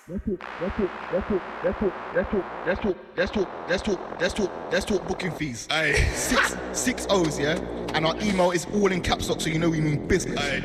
Let's talk booking fees. Aye. Six O's, yeah? And our email is all in caps lock, so you know we mean business. Aye.